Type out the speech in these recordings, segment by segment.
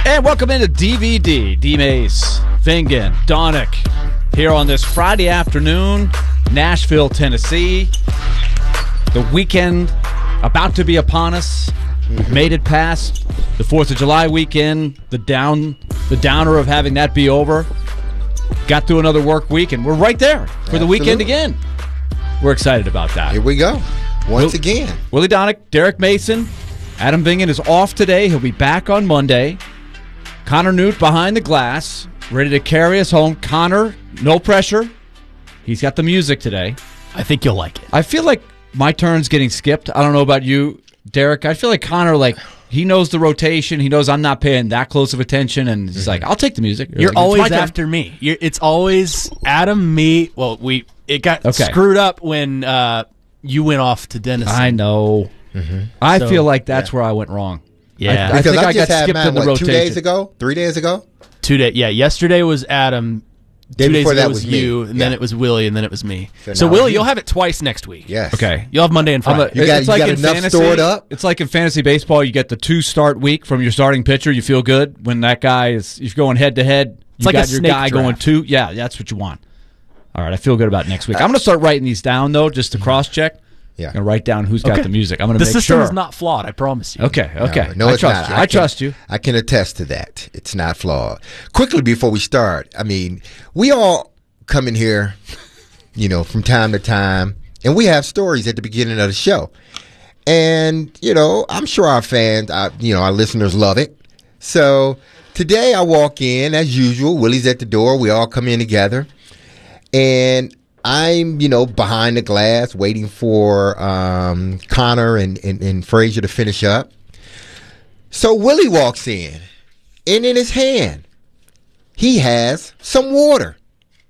And welcome into DVD. D-Mace, Fingan, Donick, here on this Friday afternoon, Nashville, Tennessee. The weekend about to be upon us. We've made it past the 4th of July weekend, the downer of having that be over. Got through another work week, and we're right there for the weekend again. We're excited about that. Here we go. Once again. Willie Donick, Derek Mason, Adam Vingan is off today. He'll be back on Monday. Connor Newt behind the glass, ready to carry us home. Connor, no pressure. He's got the music today. I think you'll like it. I feel like my turn's getting skipped. I don't know about you, Derek. I feel like Connor, he knows the rotation. He knows I'm not paying that close of attention, and he's like, I'll take the music. You're always after me. It's always Adam, me. Well, it got screwed up when you went off to Denison. I know. I feel like that's where I went wrong. Yeah. Because I just got had skipped in the mine, rotation. 2 days ago? 3 days ago? 2 days. Yeah, yesterday was Adam. Day 2 days before ago that was was me. you, and then it was Willie, and then it was me. now So Willie, you. you'll have it twice next week. Yes. Okay. You'll have Monday and Friday. You got in enough fantasy, stored up? It's like in fantasy baseball, you get the 2-start week from your starting pitcher. You feel good when that guy is, if you're going head-to-head, you like got a your snake guy draft. going 2. Yeah, that's what you want. All right, I feel good about next week. I'm going to start writing these down, though, just to cross-check. Yeah. I'm going to write down who's got the music. I'm going to The make system sure. is not flawed, I promise you. Okay. No, I it's trust not. you. I trust you. I can attest to that. It's not flawed. Quickly before we start, I mean, we all come in here, from time to time, and we have stories at the beginning of the show. And, I'm sure our fans, our listeners love it. So today I walk in, as usual. Willie's at the door. We all come in together. And I'm, behind the glass waiting for Connor and Frazier to finish up. So Willie walks in, and in his hand, he has some water.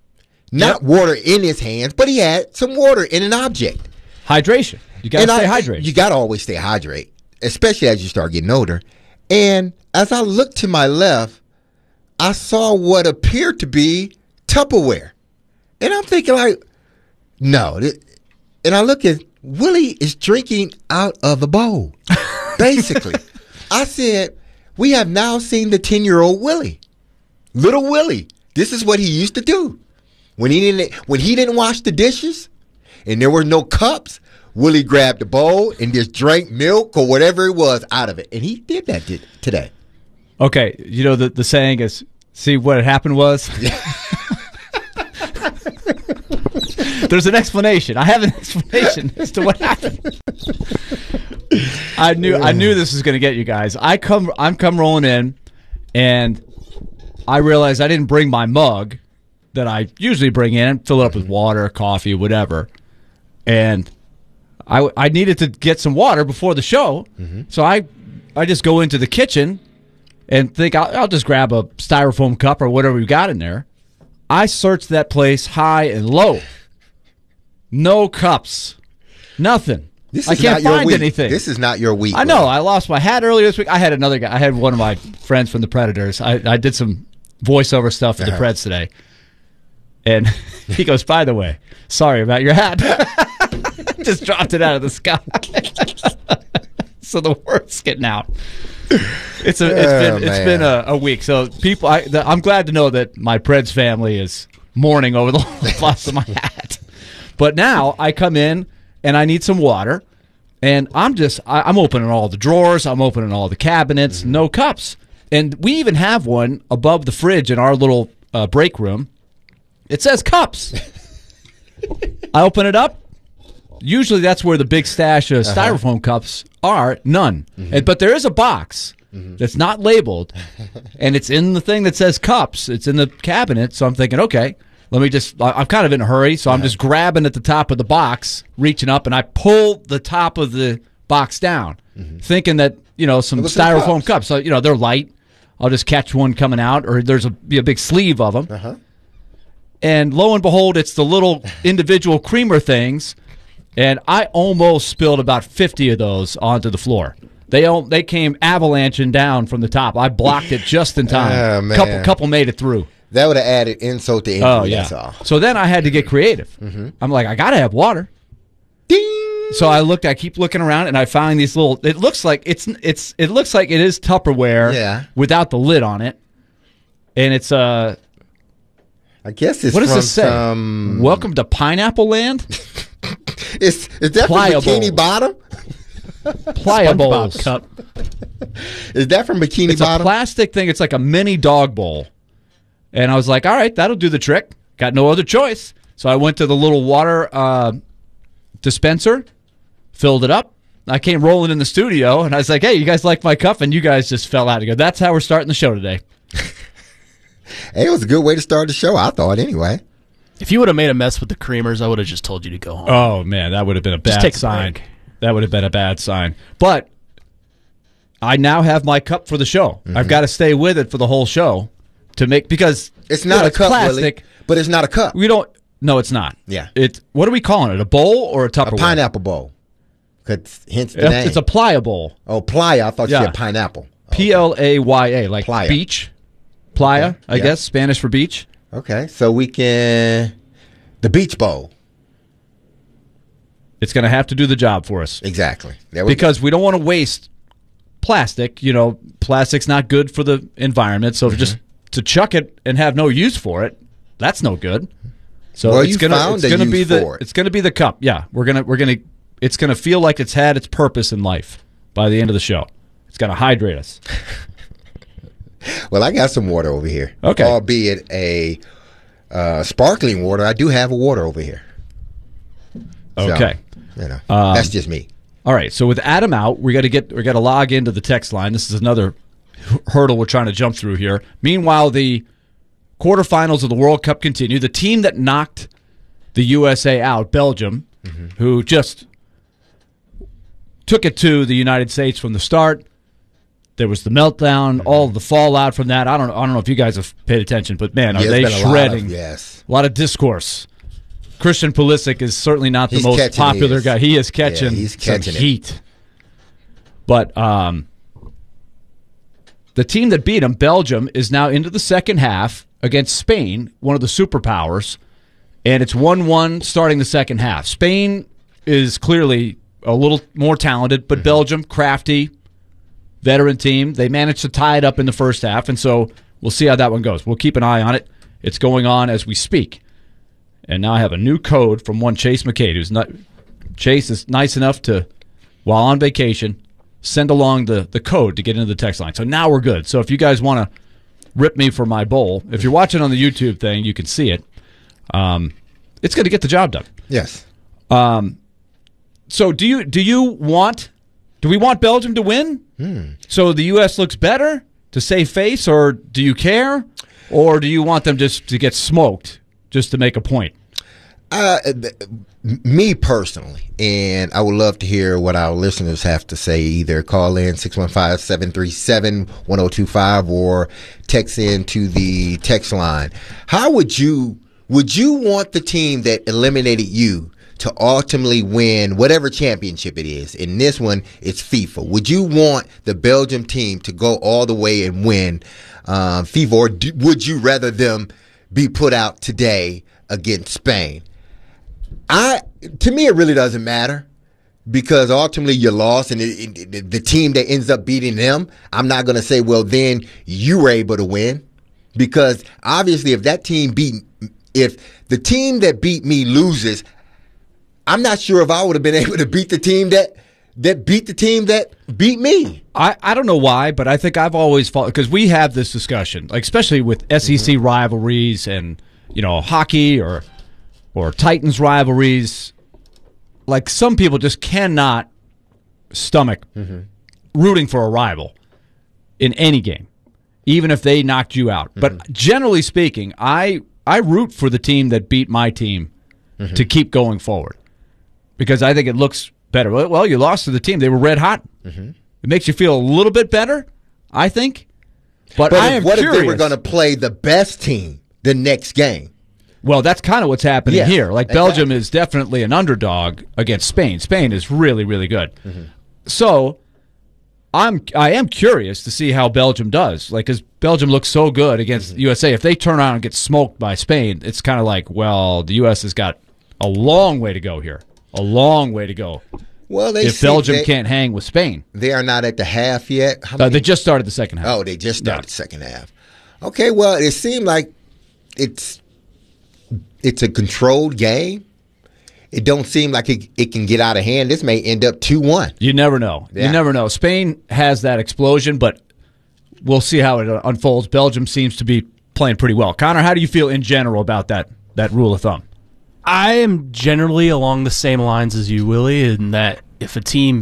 Not water in his hands, but he had some water in an object. Hydration. You got to stay hydrated. You got to always stay hydrated, especially as you start getting older. And as I looked to my left, I saw what appeared to be Tupperware. And I'm thinking no. And I look at Willie is drinking out of the bowl, basically. I said, we have now seen the 10-year-old Willie. Little Willie. This is what he used to do. When he didn't wash the dishes and there were no cups, Willie grabbed the bowl and just drank milk or whatever it was out of it. And he did that today. Okay. The saying is, see, what had happened was... There's an explanation. I have an explanation as to what happened. I knew this was going to get you guys. I'm come rolling in, and I realized I didn't bring my mug that I usually bring in, fill it up with water, coffee, whatever. And I needed to get some water before the show, so I just go into the kitchen and think I'll just grab a styrofoam cup or whatever we got in there. I searched that place high and low. No cups. Nothing. I can't find anything. This is not your week. I know. I lost my hat earlier this week. I had another guy. I had one of my friends from the Predators. I did some voiceover stuff for the Preds today. And he goes, by the way, sorry about your hat. Just dropped it out of the sky. So the word's getting out. It's been a week. So people, I'm glad to know that my Preds family is mourning over the loss of my hat. But now I come in and I need some water, and I'm opening all the drawers, I'm opening all the cabinets, no cups. And we even have one above the fridge in our little break room. It says cups. I open it up. Usually that's where the big stash of styrofoam cups are. None. But there is a box that's not labeled, and it's in the thing that says cups. It's in the cabinet, so I'm thinking, okay, I'm kind of in a hurry, so I'm just grabbing at the top of the box, reaching up, and I pull the top of the box down, thinking that, some styrofoam cups. So, they're light. I'll just catch one coming out, or there's a big sleeve of them. And lo and behold, it's the little individual creamer things, and I almost spilled about 50 of those onto the floor. They came avalanching down from the top. I blocked it just in time. Oh, man. Couple made it through. That would have added insult to injury. Oh, yeah. That's all. So then I had to get creative. I'm like, I got to have water. Ding! So I keep looking around, and I find these little. It looks like it looks like it is Tupperware, without the lid on it, and it's I guess it's what does from this say? Welcome to Pineapple Land. Is that from Bikini Bottom? Pliables cup. Is that from Bikini it's Bottom? It's a plastic thing. It's like a mini dog bowl, and I was like, all right, that'll do the trick. Got no other choice, so I went to the little water dispenser, filled it up. I came rolling in the studio, and I was like, hey, you guys like my cup? And you guys just fell out. I go, that's how we're starting the show today. Hey, it was a good way to start the show, I thought, anyway. If you would have made a mess with the creamers, I would have just told you to go home. Oh, man, that would have been a bad sign. That would have been a bad sign. But I now have my cup for the show. Mm-hmm. I've got to stay with it for the whole show to make, because it's not a cup, plastic, Willie, but it's not a cup. We don't. No, it's not. Yeah. What are we calling it? A bowl or a Tupperware? A pineapple bowl. Hence the name. It's a playa. Oh, playa. I thought you said pineapple. Playa, like playa. Beach. Playa, okay. I guess, Spanish for beach. Okay, so we can... The beach bowl. It's going to have to do the job for us. Exactly. Because we don't want to waste plastic. You know, plastic's not good for the environment, so just to chuck it and have no use for it, that's no good. So it's going to be the cup. Yeah, it's going to feel like it's had its purpose in life by the end of the show. It's going to hydrate us. Well, I got some water over here. Okay. Albeit a sparkling water, I do have a water over here. Okay. So, that's just me. All right. So with Adam out, we got to log into the text line. This is another hurdle we're trying to jump through here. Meanwhile, the quarterfinals of the World Cup continue. The team that knocked the USA out, Belgium, who just took it to the United States from the start. There was the meltdown, all the fallout from that. I don't know if you guys have paid attention, but man, are they shredding? A lot of discourse. Christian Pulisic is certainly not the most popular guy. He is catching some heat. But the team that beat him, Belgium, is now into the second half against Spain, one of the superpowers, and it's 1-1 starting the second half. Spain is clearly a little more talented, but Belgium, crafty, veteran team. They managed to tie it up in the first half, and so we'll see how that one goes. We'll keep an eye on it. It's going on as we speak. And now I have a new code from one Chase McCade. Chase is nice enough to, while on vacation, send along the code to get into the text line. So now we're good. So if you guys want to rip me for my bowl, if you're watching on the YouTube thing, you can see it. It's going to get the job done. Yes. So do we want Belgium to win? So the U.S. looks better to save face, or do you care? Or do you want them just to get smoked just to make a point? Me personally, and I would love to hear what our listeners have to say. Either call in 615-737-1025 or text in to the text line. How would you want the team that eliminated you to ultimately win whatever championship it is? In this one, it's FIFA. Would you want the Belgium team to go all the way and win FIFA, or would you rather them be put out today against Spain? To me, it really doesn't matter, because ultimately you lost, and the team that ends up beating them, I'm not going to say, well, then you were able to win, because obviously if the team that beat me loses, I'm not sure if I would have been able to beat the team that beat the team that beat me. I don't know why, but I think I've always fought, because we have this discussion, like especially with SEC rivalries and hockey or Titans rivalries. Like, some people just cannot stomach rooting for a rival in any game, even if they knocked you out. But generally speaking, I root for the team that beat my team to keep going forward, because I think it looks better. Well, you lost to the team. They were red hot. It makes you feel a little bit better, I think. But I am what curious. If they were going to play the best team the next game? Well, that's kind of what's happening here. Like, Belgium is definitely an underdog against Spain. Spain is really, really good. So I am curious to see how Belgium does. Like, because Belgium looks so good against the USA. If they turn around and get smoked by Spain, it's kind of like, well, the U.S. has got a long way to go here. a long way to go. Well, if Belgium can't hang with Spain. They are not at the half yet. They just started the second half. Oh, they just started the second half. Okay, well, it seemed like it's a controlled game. It don't seem like it can get out of hand. This may end up 2-1. You never know. Yeah. You never know. Spain has that explosion, but we'll see how it unfolds. Belgium seems to be playing pretty well. Connor, how do you feel in general about that rule of thumb? I am generally along the same lines as you, Willie, in that if a team